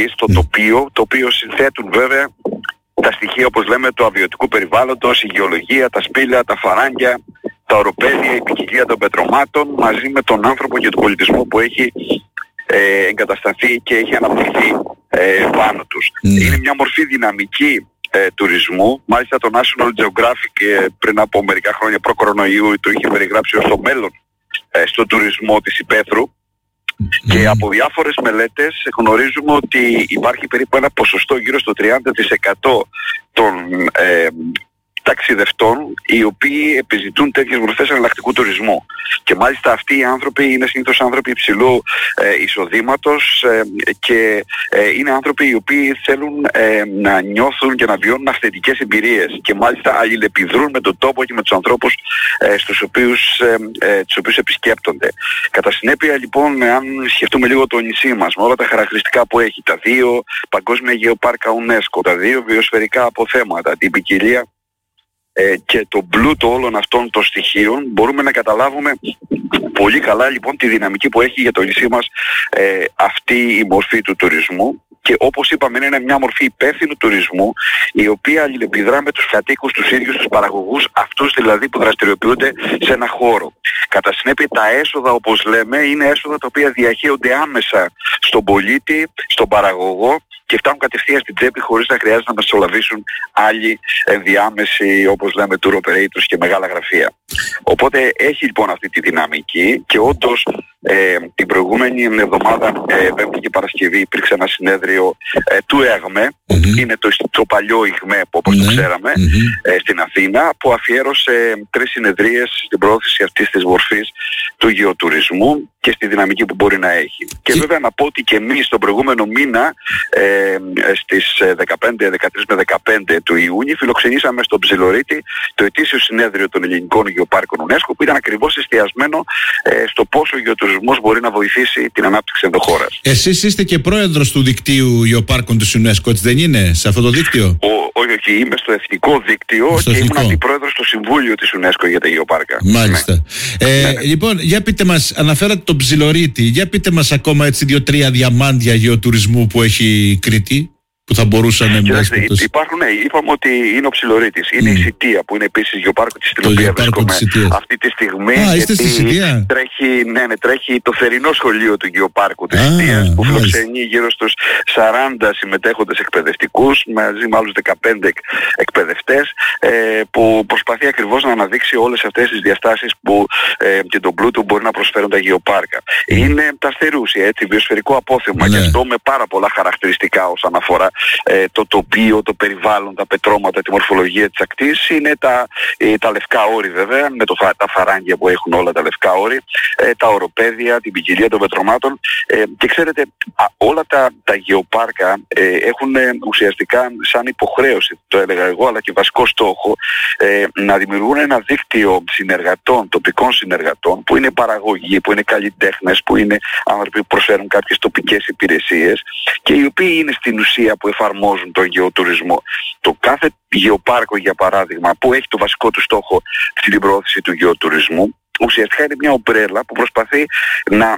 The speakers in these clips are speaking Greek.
περιοχή, στο τοπίο, το οποίο συνθέτουν βέβαια τα στοιχεία, όπως λέμε, του αβιωτικού περιβάλλοντος, η γεωλογία, τα σπήλαια, τα φαράγγια, τα οροπέδια, η ποικιλία των πετρωμάτων, μαζί με τον άνθρωπο και τον πολιτισμό που έχει εγκατασταθεί και έχει αναπτυχθεί πάνω τους. Είναι μια μορφή δυναμική τουρισμού. Μάλιστα το National Geographic πριν από μερικά χρόνια προ-κορονοϊού το είχε περιγράψει ως το μέλλον στον τουρισμό της υπαίθρου. Και από διάφορες μελέτες γνωρίζουμε ότι υπάρχει περίπου ένα ποσοστό γύρω στο 30% των ταξιδευτών οι οποίοι επιζητούν τέτοιες μορφές εναλλακτικού τουρισμού. Και μάλιστα αυτοί οι άνθρωποι είναι συνήθως άνθρωποι υψηλού εισοδήματος και είναι άνθρωποι οι οποίοι θέλουν να νιώθουν και να βιώνουν αυθεντικές εμπειρίες και μάλιστα αλληλεπιδρούν με τον τόπο και με τους ανθρώπους τους οποίους επισκέπτονται. Κατά συνέπεια λοιπόν, αν σκεφτούμε λίγο το νησί μας με όλα τα χαρακτηριστικά που έχει, τα 2 παγκόσμια γεωπάρκα UNESCO, τα 2 βιοσφαιρικά αποθέματα, την ποικιλία και τον πλούτο όλων αυτών των στοιχείων, μπορούμε να καταλάβουμε πολύ καλά λοιπόν τη δυναμική που έχει για το νησί μας αυτή η μορφή του τουρισμού. Και όπως είπαμε, είναι μια μορφή υπεύθυνου τουρισμού, η οποία αλληλεπιδρά με τους κατοίκους, τους ίδιους τους παραγωγούς, αυτούς δηλαδή που δραστηριοποιούνται σε ένα χώρο. Κατά συνέπεια, τα έσοδα, όπως λέμε, είναι έσοδα τα οποία διαχέονται άμεσα στον πολίτη, στον παραγωγό και φτάνουν κατευθείαν στην τσέπη χωρίς να χρειάζεται να μεσολαβήσουν άλλοι ενδιάμεσοι, όπως λέμε, tour operators και μεγάλα γραφεία. Οπότε έχει λοιπόν αυτή τη δυναμική και όντως την προηγούμενη εβδομάδα, Πέμπτη και Παρασκευή, υπήρξε ένα συνέδριο του ΕΑΓΜΕ, είναι το παλιό ΙΓΜΕ όπως το ξέραμε, στην Αθήνα, που αφιέρωσε 3 συνεδρίες στην προώθηση αυτής της μορφής του γεωτουρισμού και στη δυναμική που μπορεί να έχει. Και βέβαια να πω ότι και εμείς τον προηγούμενο μήνα, στις 13 με 15 του Ιούνιου, φιλοξενήσαμε στο Ψιλορίτη το ετήσιο συνέδριο των ελληνικών γεωπάρκων UNESCO, που ήταν ακριβώς εστιασμένο στο πόσο ο γεωτουρισμός μπορεί να βοηθήσει την ανάπτυξη ενδοχώρας. Εσείς είστε και πρόεδρος του δικτύου γεωπάρκων της UNESCO, έτσι δεν είναι, σε αυτό το δίκτυο? Όχι, είμαι στο εθνικό δίκτυο και ήμουν αντιπρόεδρος στο Συμβούλιο της UNESCO για τα γεωπάρκα. Μάλιστα. Λοιπόν, για πείτε μας, αναφέρατε τον Ψιλορίτη, για πείτε μας ακόμα έτσι 2-3 διαμάντια γεωτουρισμού που έχει η Κρήτη, που θα μπορούσαν να υπάρχουν, είπαμε ότι είναι ο Ψιλορίτης. Είναι η Σιτία που είναι επίσης γεωπάρκο της, στην οποία βρίσκομαι αυτή τη στιγμή. Είστε στη Σιτία? Τρέχει το θερινό σχολείο του γεωπάρκου της Σιτίας, που φιλοξενεί γύρω στους 40 συμμετέχοντες εκπαιδευτικούς μαζί με άλλους 15 εκπαιδευτές, που προσπαθεί ακριβώς να αναδείξει όλες αυτές τις διαστάσεις που και τον πλούτο μπορεί να προσφέρουν τα γεωπάρκα. Είναι τα στερούσια, έτσι, βιοσφαιρικό απόθεμα, και αυτό με πάρα πολλά χαρακτηριστικά όσον αφορά το τοπίο, το περιβάλλον, τα πετρώματα, τη μορφολογία της ακτής. Είναι τα λευκά όρη βέβαια, με τα φαράγγια που έχουν όλα τα λευκά όρη, τα οροπέδια, την ποικιλία των πετρωμάτων, και ξέρετε, όλα τα γεωπάρκα έχουν ουσιαστικά σαν υποχρέωση, το έλεγα εγώ, αλλά και βασικό στόχο, να δημιουργούν ένα δίκτυο συνεργατών, τοπικών συνεργατών, που είναι παραγωγοί, που είναι καλλιτέχνες, που είναι άνθρωποι που προσφέρουν κάποιες τοπικές υπηρεσίες και οι οποίοι είναι στην ουσία που εφαρμόζουν τον γεωτουρισμό. Το κάθε γεωπάρκο, για παράδειγμα, που έχει το βασικό του στόχο στην προώθηση του γεωτουρισμού, ουσιαστικά είναι μια ομπρέλα που προσπαθεί να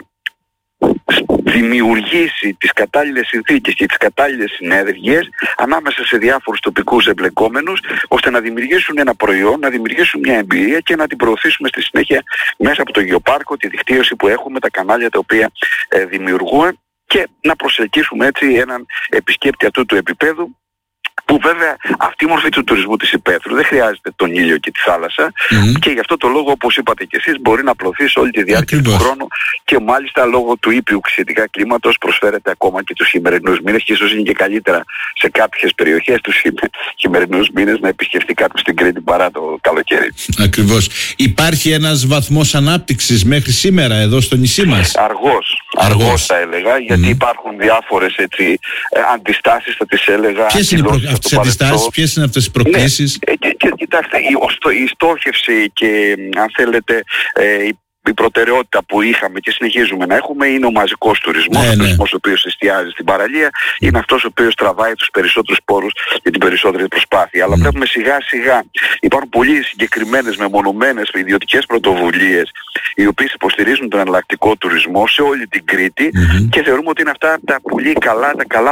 δημιουργήσει τις κατάλληλες συνθήκες και τις κατάλληλες συνέργειες ανάμεσα σε διάφορους τοπικούς εμπλεκόμενους, ώστε να δημιουργήσουν ένα προϊόν, να δημιουργήσουν μια εμπειρία και να την προωθήσουμε στη συνέχεια μέσα από το γεωπάρκο, τη δικτύωση που έχουμε, τα κανάλια τα οποία δημιουργούμε, και να προσελκύσουμε έτσι έναν επισκέπτη αυτού του επίπεδου, που βέβαια αυτή η μορφή του τουρισμού της υπαίθρου δεν χρειάζεται τον ήλιο και τη θάλασσα, και γι' αυτό το λόγο, όπως είπατε και εσείς, μπορεί να προωθεί σε όλη τη διάρκεια του χρόνου, και μάλιστα λόγω του ήπιου σχετικά κλίματος προσφέρεται ακόμα και τους χειμερινούς μήνες, και ίσως είναι και καλύτερα σε κάποιες περιοχές τους χειμερινούς μήνες να επισκεφτεί κάποιος στην Κρήτη παρά το καλοκαίρι. Ακριβώς. Υπάρχει ένας βαθμός ανάπτυξης μέχρι σήμερα εδώ στο νησί μας? Αργός θα έλεγα, γιατί υπάρχουν διάφορες αντιστάσεις, θα τις έλεγα. Ποιες είναι αυτές οι αντιστάσεις, ποιες είναι αυτές οι προκλήσεις? Κοιτάξτε, η στόχευση και, αν θέλετε, η προτεραιότητα που είχαμε και συνεχίζουμε να έχουμε είναι ο μαζικός τουρισμός, ο τουρισμός ο οποίος εστιάζει στην παραλία, είναι αυτός ο οποίος τραβάει τους περισσότερους πόρους και την περισσότερη προσπάθεια. Αλλά βλέπουμε σιγά σιγά υπάρχουν πολύ συγκεκριμένες, μεμονωμένες ιδιωτικές πρωτοβουλίες, οι οποίες υποστηρίζουν τον εναλλακτικό τουρισμό σε όλη την Κρήτη, και θεωρούμε ότι είναι αυτά τα πολύ καλά,